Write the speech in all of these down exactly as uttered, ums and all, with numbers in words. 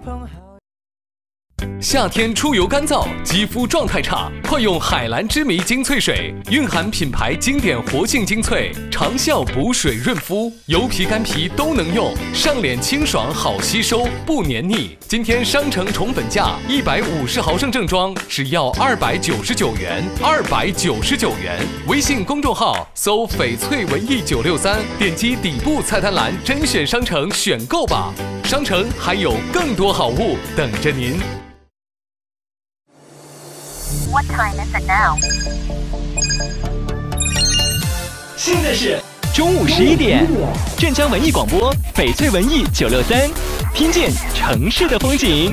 夏天出油干燥，肌肤状态差，快用海蓝之谜精粹水，蕴含品牌经典活性精粹，长效补水润肤，油皮干皮都能用，上脸清爽好吸收，不黏腻。今天商城宠粉价一百五十毫升正装，只要二百九十九元，二百九十九元。微信公众号搜“翡翠文艺九六三”，点击底部菜单栏甄选商城选购吧。商城还有更多好物等着您。 What time is it now? 现在是中午十一点，镇江文艺广播，翡翠文艺九六三，听见城市的风景。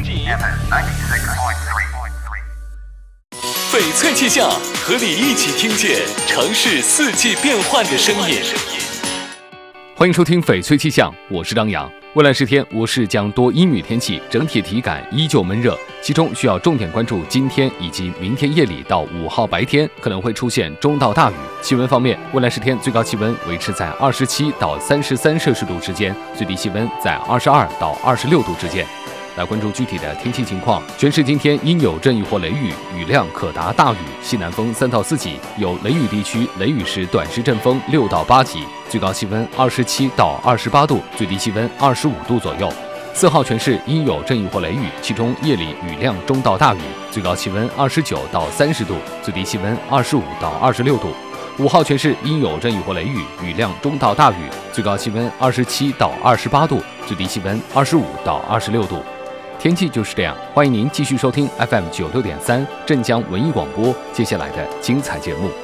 翡翠气象，和你一起听见城市四季变换的声音。欢迎收听翡翠气象，我是张扬。未来十天，我市将多阴雨天气，整体体感依旧闷热，其中需要重点关注今天以及明天夜里到五号白天可能会出现中到大雨。气温方面，未来十天最高气温维持在二十七到三十三摄氏度之间，最低气温在二十二到二十六度之间。来关注具体的天气情况，全市今天应有阵雨或雷雨，雨量可达大雨，西南风三到四级，有雷雨地区雷雨时短时阵风六到八级，最高气温二十七到二十八度，最低气温二十五度左右。四号全市应有阵雨或雷雨，其中夜里雨量中到大雨，最高气温二十九到三十度，最低气温二十五到二十六度。五号全市应有阵雨或雷雨，雨量中到大雨，最高气温二十七到二十八度，最低气温二十五到二十六度。天气就是这样，欢迎您继续收听 F M 九六点三镇江文艺广播接下来的精彩节目。